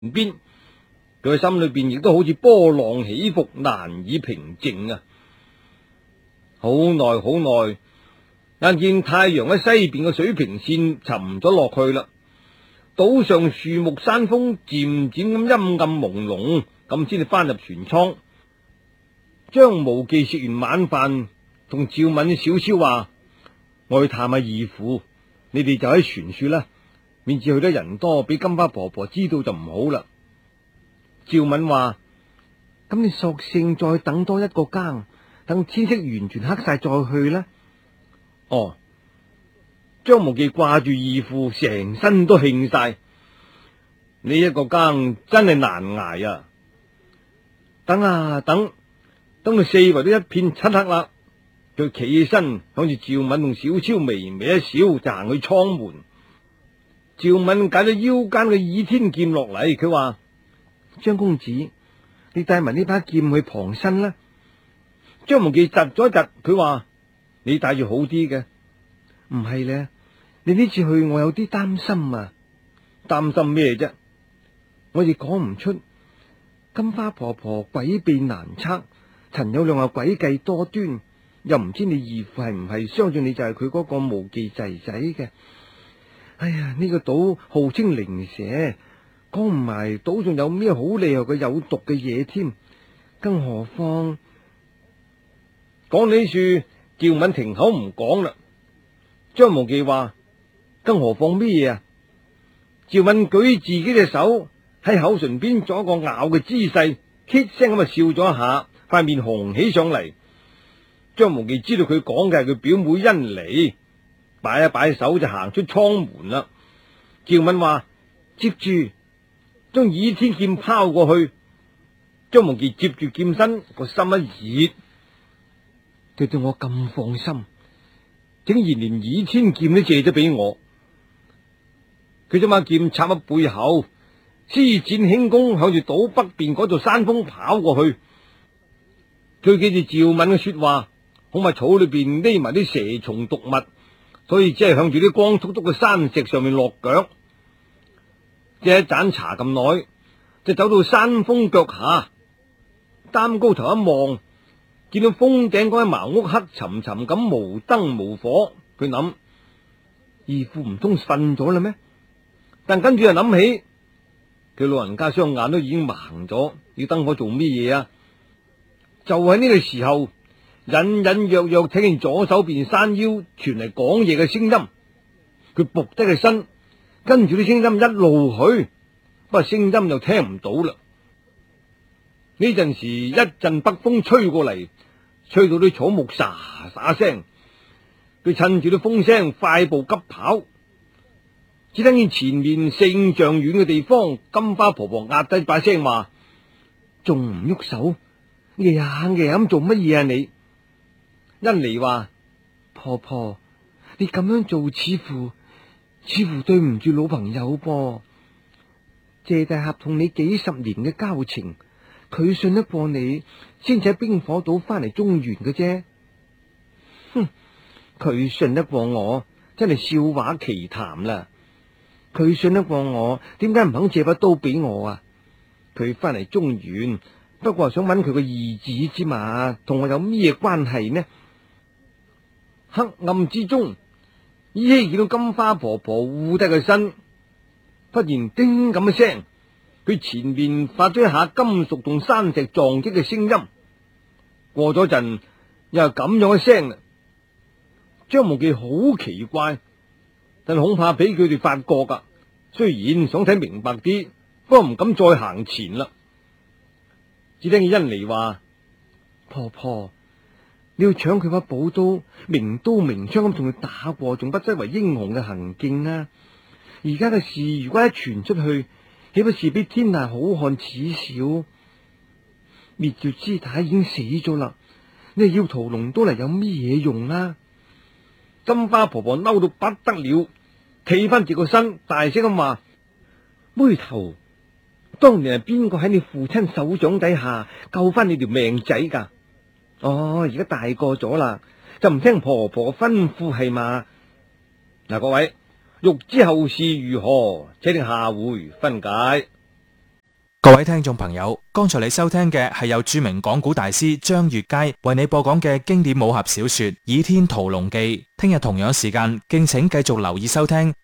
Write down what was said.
邊，佢嘅心裏邊亦都好似波浪起伏，難以平靜啊！好耐好耐，眼見太陽喺西邊嘅水平線沉咗落去啦，島上樹木山峰漸漸咁陰暗朦朧，咁先至翻入船艙。張無忌食完晚飯，同趙敏小超話：我去探下義父，你哋就喺船說啦，免至去得人多，俾金花婆婆知道就唔好啦。趙敏話：咁你索性再等多一個更，等天色完全黑晒再去啦。哦，張無忌掛住義父，成身都興晒。呢一個更真係難挨啊！等啊等，等到四圍都一片漆黑啦，佢企起身，向住趙敏同小超微微一笑，就行去艙門。趙敏解咗腰間嘅倚天劍落嚟，佢話：張公子，你帶埋呢把劍去旁身啦。張無忌窒咗一窒，佢話：你帶住好啲嘅。唔係咧，你呢次去我有啲擔心啊。擔心咩啫？我亦講唔出。金花婆婆詭秘難測，陳友諒詭計多端，又唔知你義父係唔係相信你就係佢嗰個無忌仔仔嘅。哎呀，呢個島號稱靈蛇，講唔埋島上有咩好厲害嘅有毒嘅嘢添，更何況講呢處，趙敏停口唔講啦。張無忌話：更何況咩嘢啊？趙敏舉自己隻手喺口唇邊做一個咬嘅姿勢，咳聲咁啊笑咗一下，塊面紅起上嚟。張無忌知道佢講嘅係佢表妹甄妮，擺一擺手就行出艙門啦。趙敏話：接住將倚天劍拋過去。張無忌接住劍身，個心一熱，佢對我咁放心，竟然連倚天劍都借咗俾我。佢將把劍插喺背後，施展輕功向住島北邊嗰座山峰跑過去。佢記住趙敏嘅說話，恐怕草裏邊匿埋啲蛇蟲毒物，所以只係向住啲光禿禿嘅山石上面落腳。即係一盞茶咁耐，就走到山峰腳下，擔高頭一望，見到峰頂嗰間茅屋黑沉沉咁，無燈無火。佢諗：義父唔通瞓咗啦咩？但跟住又諗起，佢老人家雙眼都已經盲咗，要燈火做咩嘢啊？就喺呢個時候，隱隱約約聽見左手邊山腰傳嚟講嘢嘅聲音，佢伏低個身，跟住啲聲音一路去，不過聲音又聽唔到啦。呢陣時一陣北風吹過嚟，吹到啲草木沙沙聲，佢趁住啲風聲快步急跑。只聽見前面4丈遠嘅地方，金花婆婆壓低把聲話：仲唔喐手？你咁做乜嘢啊你？甄妮話：婆婆，你咁樣做似乎對唔住老朋友噃。謝大俠同你幾十年嘅交情，佢信得過你，先至喺冰火島翻嚟中原嘅啫。哼，佢信得過我，真係笑話奇談啦。佢信得過我，點解唔肯借把刀俾我啊？佢翻嚟中原，不過係想揾佢個義子之嘛，同我有咩關係呢？黑暗之中，依稀見到金花婆婆護低個身，忽然叮咁一聲，佢前面發咗一下金屬同山石撞擊嘅聲音。過咗陣，又係咁樣一聲啦。張無忌好奇怪。但恐怕俾佢哋發覺噶，雖然想睇明白啲，不過唔敢再行前啦。只聽見甄妮話：婆婆，你要搶佢把寶刀，明刀明槍咁同佢打過，仲不失為英雄嘅行徑啊！而家嘅事如果一傳出去，豈不是俾天下好漢恥笑？滅絕師太已經死咗啦，你係要屠龍刀嚟有咩嘢用啊？金花婆婆嬲到不得了，企翻住個身，大聲咁話：妹頭，當年係邊個喺你父親手掌底下救翻你條命仔噶？哦，而家大個咗啦，就唔聽婆婆吩咐係嘛？嗱，各位欲知後事如何，請聽下回分解。 各位聽眾朋友，剛才你收聽嘅係由著名講古大師張悅楷為你播講嘅經典武俠小說《倚天屠龍記》。聽日同樣時間，敬請繼續留意收聽